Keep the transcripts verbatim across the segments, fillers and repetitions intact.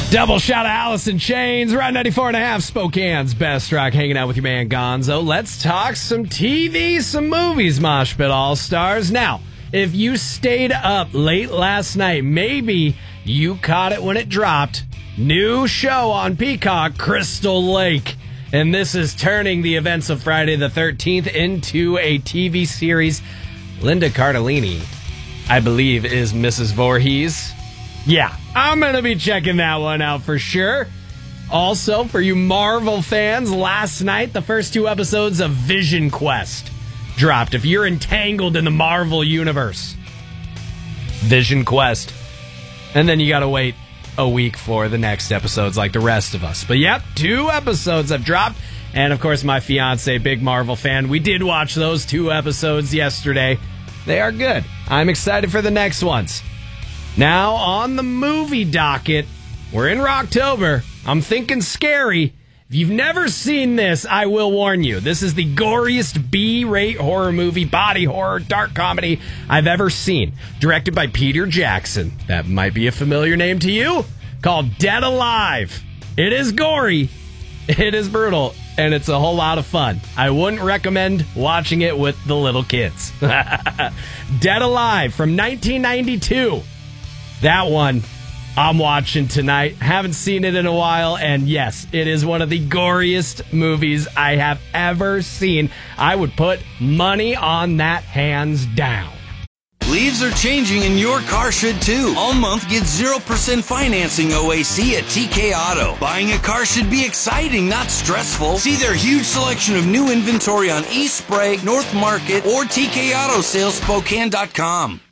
Double shout of Alice in Chains, Ride ninety-four and a half, Spokane's best rock, hanging out with your man Gonzo. Let's talk some T V, some movies, Mosh Pit All-Stars. Now, if you stayed up late last night, maybe you caught it when it dropped. New show on Peacock, Crystal Lake. And this is turning the events of Friday the thirteenth into a T V series. Linda Cardellini, I believe, is Missus Voorhees. Yeah, I'm going to be checking that one out for sure. Also, for you Marvel fans, last night, the first two episodes of Vision Quest dropped. If you're entangled in the Marvel universe, Vision Quest. And then you got to wait a week for the next episodes like the rest of us. But yep, two episodes have dropped. And of course, my fiance, big Marvel fan, we did watch those two episodes yesterday. They are good. I'm excited for the next ones. Now, on the movie docket, we're in Rocktober. I'm thinking scary. If you've never seen this, I will warn you. This is the goriest B-rate horror movie, body horror, dark comedy I've ever seen. Directed by Peter Jackson. That might be a familiar name to you. Called Dead Alive. It is gory. It is brutal. And it's a whole lot of fun. I wouldn't recommend watching it with the little kids. Dead Alive from nineteen ninety-two. That one I'm watching tonight. Haven't seen it in a while, and yes, it is one of the goriest movies I have ever seen. I would put money on that hands down. Leaves are changing and your car should too. All month, get zero percent financing O A C at T K Auto. Buying a car should be exciting, not stressful. See their huge selection of new inventory on East Sprague, North Market, or T K Auto Sales Spokane dot com.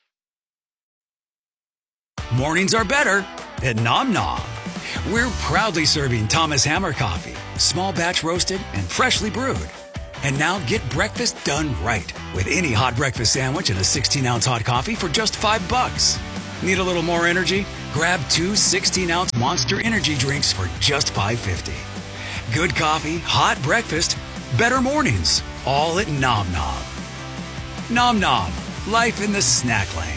Mornings are better at Nom Nom. We're proudly serving Thomas Hammer coffee, small batch roasted and freshly brewed. And now get breakfast done right with any hot breakfast sandwich and a sixteen ounce hot coffee for just five bucks. Need a little more energy? Grab two sixteen ounce Monster Energy drinks for just five fifty. Good coffee, hot breakfast, better mornings, all at Nom Nom. Nom Nom, life in the snack lane.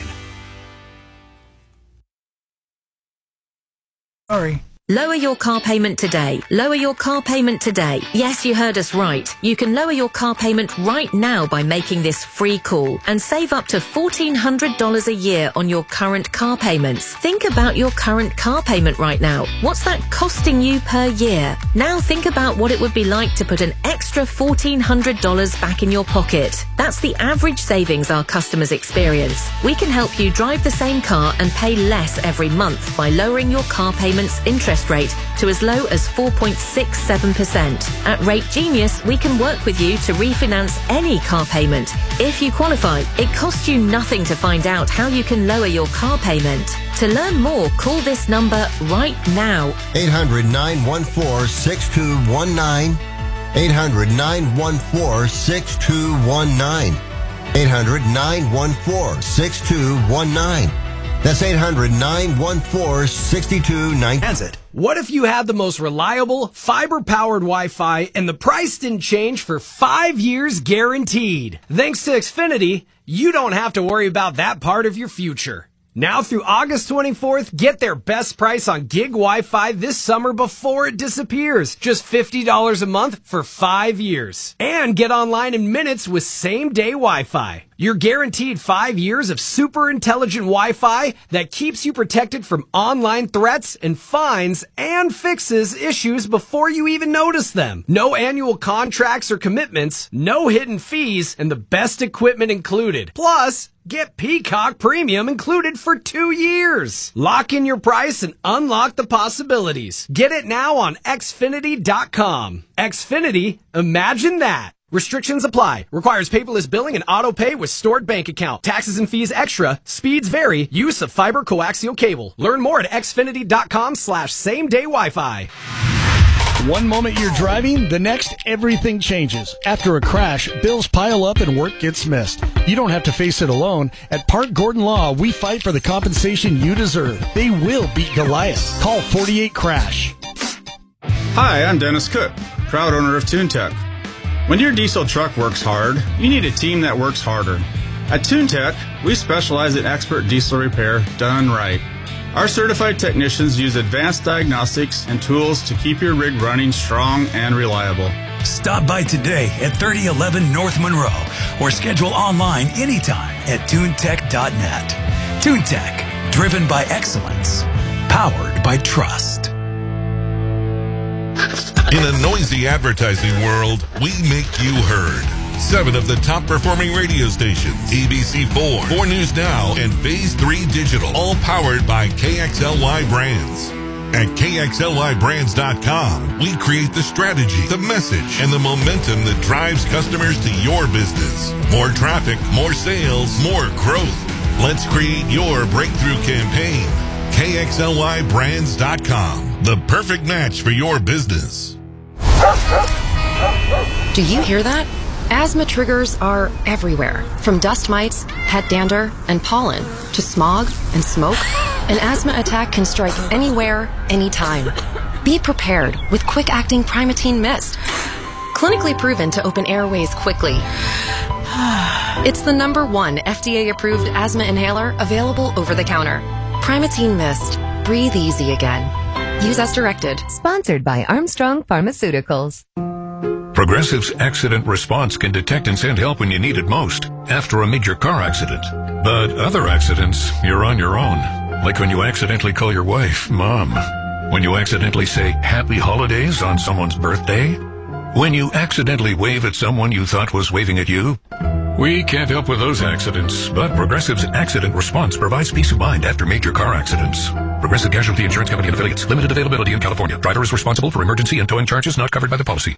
Sorry. Lower your car payment today. Lower your car payment today. Yes, you heard us right. You can lower your car payment right now by making this free call and save up to fourteen hundred dollars a year on your current car payments. Think about your current car payment right now. What's that costing you per year? Now think about what it would be like to put an extra fourteen hundred dollars back in your pocket. That's the average savings our customers experience. We can help you drive the same car and pay less every month by lowering your car payment's interest rate to as low as four point six seven percent. At Rate Genius, we can work with you to refinance any car payment. If you qualify, it costs you nothing to find out how you can lower your car payment. To learn more, call this number right now. eight hundred, nine one four, six two one nine. eight hundred, nine one four, six two one nine. eight hundred, nine one four, six two one nine. That's eight hundred, nine one four, six two nine nine. What if you had the most reliable, fiber-powered Wi-Fi and the price didn't change for five years guaranteed? Thanks to Xfinity, you don't have to worry about that part of your future. Now through August twenty-fourth, get their best price on gig Wi-Fi this summer before it disappears. Just fifty dollars a month for five years. And get online in minutes with same-day Wi-Fi. You're guaranteed five years of super intelligent Wi-Fi that keeps you protected from online threats and fines and fixes issues before you even notice them. No annual contracts or commitments, no hidden fees, and the best equipment included. Plus, get Peacock Premium included for two years. Lock in your price and unlock the possibilities. Get it now on Xfinity dot com. Xfinity, imagine that. Restrictions apply. Requires paperless billing and auto pay with stored bank account. Taxes and fees extra. Speeds vary. Use of fiber coaxial cable. Learn more at Xfinity dot com slash same day Wi-Fi. One moment you're driving, the next everything changes. After a crash, bills pile up and work gets missed. You don't have to face it alone. At Park Gordon Law, we fight for the compensation you deserve. They will beat Goliath. Call forty-eight crash. Hi, I'm Dennis Cook, proud owner of TuneTech. When your diesel truck works hard, you need a team that works harder. At TuneTech, we specialize in expert diesel repair done right. Our certified technicians use advanced diagnostics and tools to keep your rig running strong and reliable. Stop by today at thirty eleven North Monroe or schedule online anytime at TuneTech dot net. TuneTech, driven by excellence, powered by trust. In a noisy advertising world, we make you heard. Seven of the top performing radio stations, A B C four, four News Now, and Phase three Digital, all powered by K X L Y Brands. At K X L Y brands dot com, we create the strategy, the message, and the momentum that drives customers to your business. More traffic, more sales, more growth. Let's create your breakthrough campaign. K X L Y brands dot com, the perfect match for your business. Do you hear that? Asthma triggers are everywhere, from dust mites, head dander, and pollen, to smog and smoke. An asthma attack can strike anywhere, anytime. Be prepared with quick-acting Primatene Mist. Clinically proven to open airways quickly. It's the number one F D A-approved asthma inhaler available over the counter. Primatene Mist. Breathe easy again. Use as directed. Sponsored by Armstrong Pharmaceuticals. Progressive's accident response can detect and send help when you need it most, after a major car accident. But other accidents, you're on your own. Like when you accidentally call your wife Mom. When you accidentally say Happy Holidays on someone's birthday. When you accidentally wave at someone you thought was waving at you. We can't help with those accidents, but Progressive's accident response provides peace of mind after major car accidents. Progressive Casualty Insurance Company and Affiliates. Limited availability in California. Driver is responsible for emergency and towing charges not covered by the policy.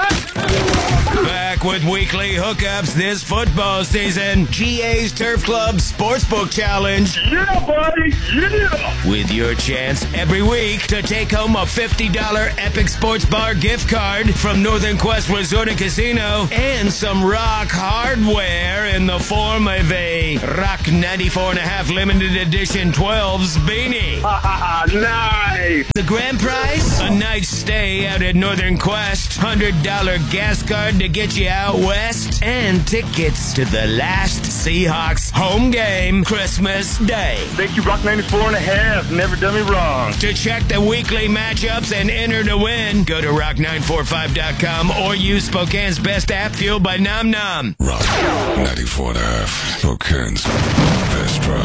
Back with weekly hookups this football season. G A's Turf Club Sportsbook Challenge. Yeah, buddy. Yeah. With your chance every week to take home a fifty dollars Epic Sports Bar gift card from Northern Quest Resort and Casino and some rock hardware in the form of a Rock ninety-four and a half limited edition twelves beanie. Nice. The grand prize? A night's stay out at Northern Quest, one hundred dollars gas card to get you out west, and tickets to the last Seahawks home game Christmas Day. Thank you, Rock ninety-four and a half. Never done me wrong. To check the weekly matchups and enter to win, go to rock nine four five dot com or use Spokane's best app, fueled by Nom Nom. Rock ninety-four and a half. Spokane's best drive.